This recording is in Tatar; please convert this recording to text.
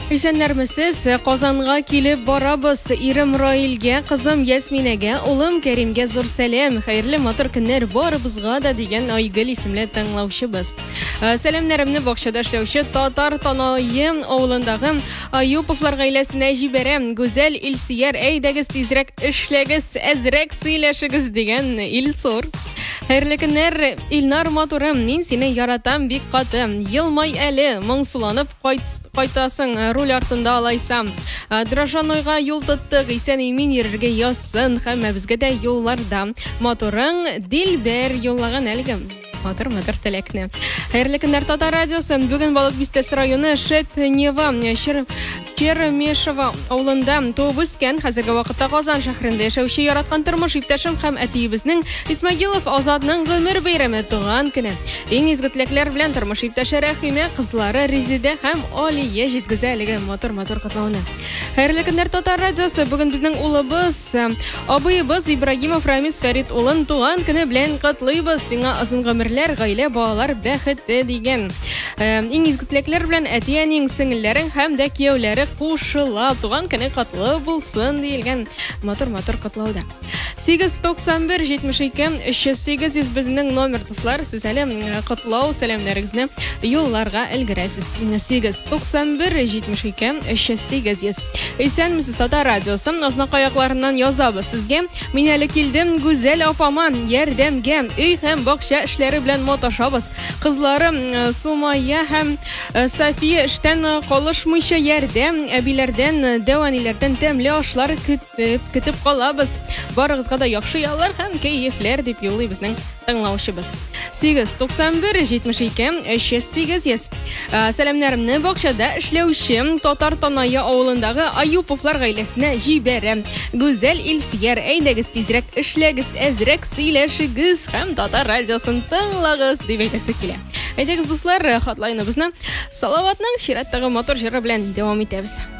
Исәннәрмесез, Казанга килеп барабыз. Ирем Раилгә, кызым Ясминәгә, улым Кәримгә зур сәлам. Хәерле матур көннәр барыбызга да дигән Айгөл исемле тыңлаучыбыз. Сәламнәремне бакчада эшләүче татар Танаем авылындагы Аюповлар гаиләсенә җибәрәм. Гүзәл Илсияр, әйдәгез тизрәк эшләгез, әзрәк сөйләшегез дигән Илсур. Хәерле көннәр, Илнар матурым, мин сине яратам бик каты. Елмай әле, моңсуланып кайтасың руль артында алайсам. Дрожанойга юл тоттык, исән имин йөрергә язсын, һәммәбезгә дә юлларда. Матурың Дилбәр юллаган әлегем. Матур теләкне. Хәерле көннәр, Татар радиосы. Бүген Балык Бистәсе районы Шетнева, Черемешева авылында туып үскән, хәзерге вакытта Казан шәһәрендә яшәүче яраткан тормыш иптәшем һәм әтиебезнең Исмәгилов Азатның гомер бәйрәме туган көне. Иң изге теләкләр белән тормыш иптәше Рәхимә, кызлары Резидә һәм Алия җиткезәлеге матур котлауны. Хәерле көннәр, Татар радиосы. Бүген безнең улыбыз, абыебыз Ибрагимов Рамис Фәрит улын туган көне белән котлыйбыз. Сиңа озын гомерләр, гаилә, балалар бәхете дигән. Иң изге теләкләр белән әтиянең сеңелләрең һәм дә кияүләре кушыла. Туган көне котлы булсын диелгән матур котлауда. 891-72-308 безнең номер, дуслар. Сез әле котлау сәламнәрегезне юлларга өлгерәсез. 891-72-308. Исәнмесез, Татар радиосы. Азнакай аякларыннан язабыз сезгә. Мин әле килдем гүзәл апама ярдәмгә. Өй һәм бакча эшләре белән маташабыз. Кызларым Сумая һәм София эштән калышмыйча ярдәм, әбиләрдән, дәваниләрдән тәмле ашлар көтеп калабыз. Барыгызга да яхшы яллар һәм кәефләр дип юллый безнең тыңлаучыбыз. 891-72-308. Сәламнәремне бакчада эшләүче Татар Танае авылындагы Аюповлар гаиләсенә җибәрәм. Гүзәл Илсияр, әйдәгез тизрәк эшләгез, әзрәк сөйләшегез һәм Татар радиосын тыңлагыз дип әйтәсе килә. Әйдәгез, дуслар, хатлайныбызны Салаватның чираттагы матур җыры белән дәвам итәбез.